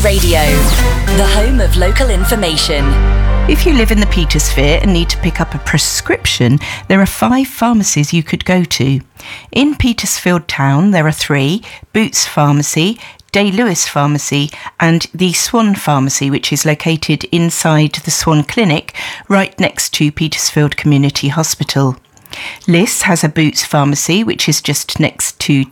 Radio, the home of local information. If you live in the Petersphere and need to pick up a prescription, there are 5 pharmacies you could go to. In Petersfield Town, there are 3, Boots Pharmacy, Day Lewis Pharmacy and the Swan Pharmacy, which is located inside the Swan Clinic, right next to Petersfield Community Hospital. Liss has a Boots Pharmacy, which is just next to